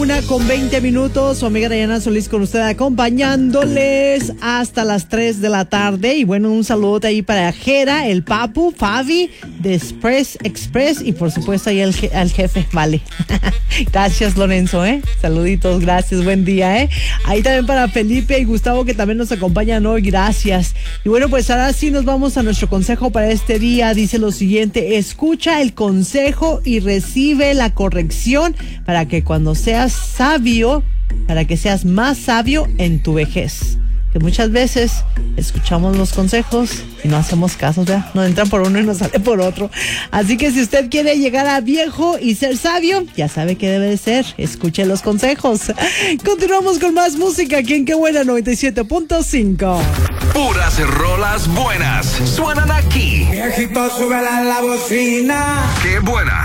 1:20. Su amiga Diana Solís con usted acompañándoles hasta las 3 de la tarde. Y bueno, un saludo ahí para Jera, el Papu, Fabi de Express y por supuesto ahí al jefe, vale. Gracias, Lorenzo, saluditos, gracias, buen día, Ahí también para Felipe y Gustavo que también nos acompañan hoy, gracias. Y bueno, pues ahora sí nos vamos a nuestro consejo para este día. Dice lo siguiente: escucha el consejo y recibe la corrección para que cuando seas sabio, para que seas más sabio en tu vejez. Que muchas veces escuchamos los consejos y no hacemos caso, ¿verdad? Nos entran por uno y nos sale por otro. Así que si usted quiere llegar a viejo y ser sabio, ya sabe qué debe de ser. Escuche los consejos. Continuamos con más música aquí en Qué Buena 97.5. Puras rolas buenas suenan aquí. Viejito, súbela la bocina. Qué Buena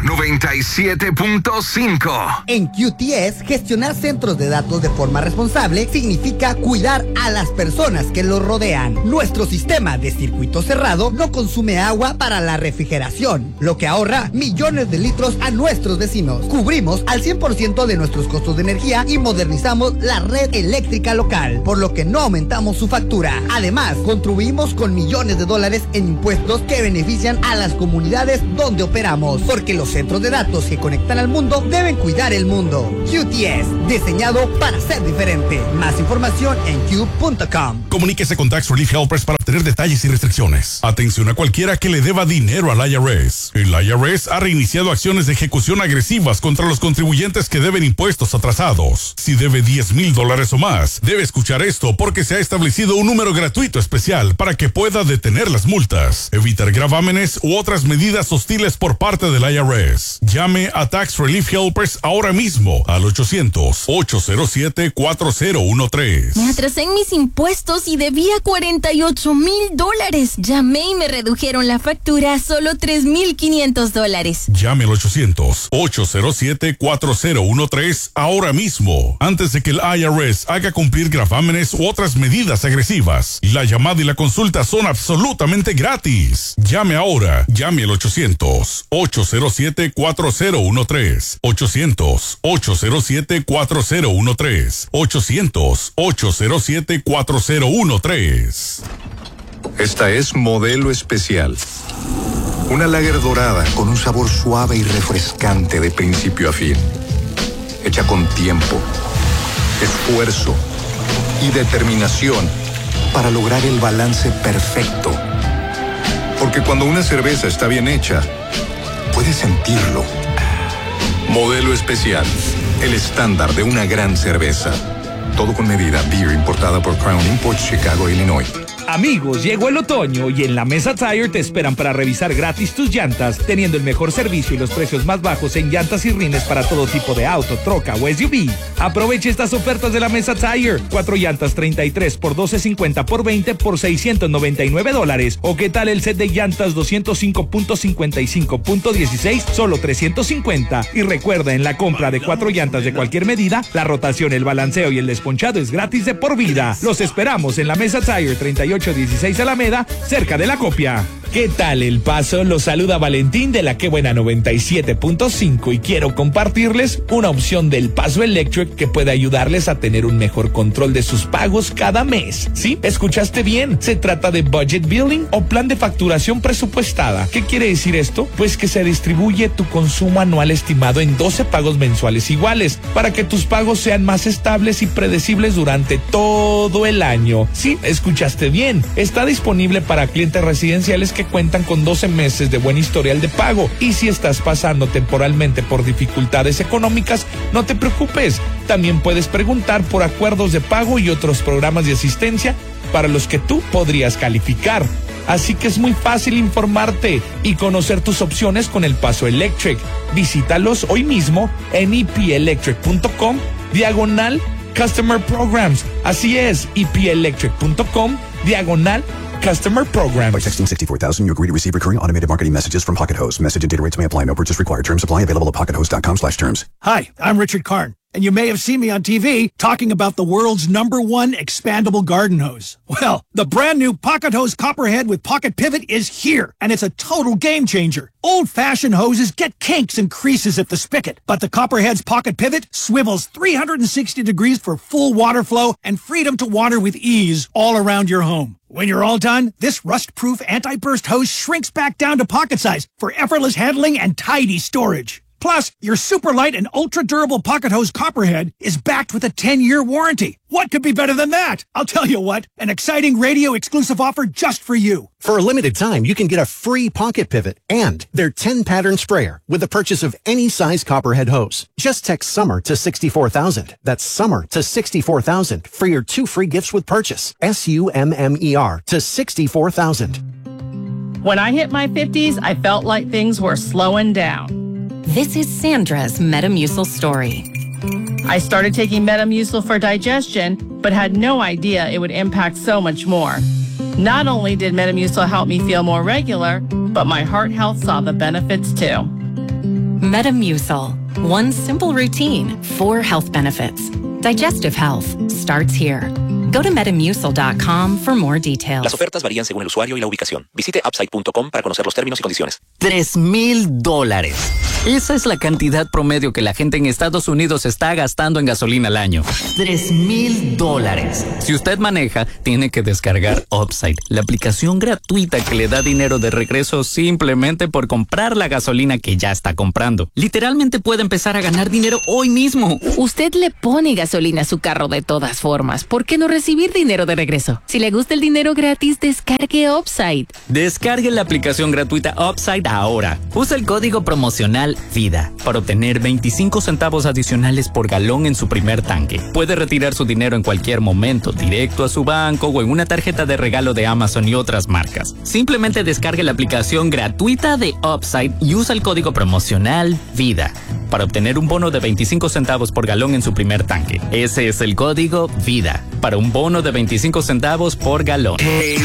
97.5. En QTS, gestionar centros de datos de forma responsable significa cuidar a las personas que los rodean. Nuestro sistema de circuito cerrado no consume agua para la refrigeración, lo que ahorra millones de litros a nuestros vecinos. Cubrimos al 100% de nuestros costos de energía y modernizamos la red eléctrica local, por lo que no aumentamos su factura. Además, contribuimos con millones de dólares en impuestos que benefician a las comunidades donde operamos, porque los centros de datos que conectan al mundo deben cuidar el mundo. QTS, diseñado para ser diferente. Más información en Q.com. Comuníquese con Tax Relief Helpers para obtener detalles y restricciones. Atención a cualquiera que le deba dinero al IRS. El IRS ha reiniciado acciones de ejecución agresivas contra los contribuyentes que deben impuestos atrasados. Si debe $10,000 o más, debe escuchar esto porque se ha establecido un número gratuito especial para que pueda detener las multas, evitar gravámenes u otras medidas hostiles por parte del IRS. Llame a Tax Relief Helpers ahora mismo al 800-807-4013. Me atrasé en mis impuestos y debía $48,000. Llamé y me redujeron la factura a solo $3,500. Llame al 800-807-4013 ahora mismo, antes de que el IRS haga cumplir gravámenes u otras medidas agresivas. La llamada y la consulta son absolutamente gratis. Llame ahora. Llame al 800-807-4013. 800-807-4013. 800-807-4013. Esta es Modelo Especial. Una lager dorada con un sabor suave y refrescante de principio a fin. Hecha con tiempo, esfuerzo y determinación para lograr el balance perfecto. Porque cuando una cerveza está bien hecha, puedes sentirlo. Modelo Especial, el estándar de una gran cerveza. Todo con medida. Beer importada por Crown Imports, Chicago, Illinois. Amigos, llegó el otoño y en la Mesa Tire te esperan para revisar gratis tus llantas, teniendo el mejor servicio y los precios más bajos en llantas y rines para todo tipo de auto, troca o SUV. Aproveche estas ofertas de la Mesa Tire. 4 llantas 33 por $12.50 por 20 por $699. ¿O qué tal el set de llantas 205.55.16, solo $350? Y recuerda, en la compra de 4 llantas de cualquier medida, la rotación, el balanceo y el desponchado es gratis de por vida. Los esperamos en la Mesa Tire 3816 Alameda, cerca de La Copia. ¿Qué tal El Paso? Los saluda Valentín de la Qué Buena 97.5 y quiero compartirles una opción del Paso Electric que puede ayudarles a tener un mejor control de sus pagos cada mes. ¿Sí? ¿Escuchaste bien? Se trata de budget billing o plan de facturación presupuestada. ¿Qué quiere decir esto? Pues que se distribuye tu consumo anual estimado en 12 pagos mensuales iguales para que tus pagos sean más estables y predecibles durante todo el año. ¿Sí? ¿Escuchaste bien? Está disponible para clientes residenciales que cuentan con 12 meses de buen historial de pago. Y si estás pasando temporalmente por dificultades económicas, no te preocupes. También puedes preguntar por acuerdos de pago y otros programas de asistencia para los que tú podrías calificar. Así que es muy fácil informarte y conocer tus opciones con El Paso Electric. Visítalos hoy mismo en epelectric.com/Customer Programs. Así es, epelectric.com/Customer Programs. By texting 64,000, you agree to receive recurring automated marketing messages from Pocket Host. Message and data rates may apply. No purchase required. Terms apply. Available at pockethost.com/terms. Hi, I'm Richard Karn. and you may have seen me on TV talking about the world's #1 expandable garden hose. Well, the brand new Pocket Hose Copperhead with Pocket Pivot is here, and it's a total game changer. Old-fashioned hoses get kinks and creases at the spigot, but the Copperhead's Pocket Pivot swivels 360 degrees for full water flow and freedom to water with ease all around your home. When you're all done, this rust-proof anti-burst hose shrinks back down to pocket size for effortless handling and tidy storage. Plus, your super light and ultra-durable Pocket Hose Copperhead is backed with a 10-year warranty. What could be better than that? I'll tell you what, an exciting radio-exclusive offer just for you. For a limited time, you can get a free Pocket Pivot and their 10-pattern sprayer with the purchase of any size Copperhead hose. Just text SUMMER to 64,000. That's SUMMER to 64,000 for your 2 free gifts with purchase. SUMMER to 64,000. When I hit my 50s, I felt like things were slowing down. This is Sandra's Metamucil story. I started taking Metamucil for digestion, but had no idea it would impact so much more. Not only did Metamucil help me feel more regular, but my heart health saw the benefits too. Metamucil. One simple routine, 4 health benefits. Digestive health starts here. Go to Metamucil.com for more details. Las ofertas varían según el usuario y la ubicación. Visite Upside.com para conocer los términos y condiciones. $3,000. Esa es la cantidad promedio que la gente en Estados Unidos está gastando en gasolina al año. $3,000. Si usted maneja, tiene que descargar Upside, la aplicación gratuita que le da dinero de regreso simplemente por comprar la gasolina que ya está comprando. Literalmente puede empezar a ganar dinero hoy mismo. Usted le pone gasolina a su carro de todas formas. ¿Por qué no recibir dinero de regreso? Si le gusta el dinero gratis, descargue Upside. Descargue la aplicación gratuita Upside ahora. Usa el código promocional VIDA para obtener 25 centavos adicionales por galón en su primer tanque. Puede retirar su dinero en cualquier momento, directo a su banco o en una tarjeta de regalo de Amazon y otras marcas. Simplemente descargue la aplicación gratuita de Upside y usa el código promocional VIDA para obtener un bono de 25 centavos por galón en su primer tanque. Ese es el código VIDA para un bono de 25 centavos por galón. El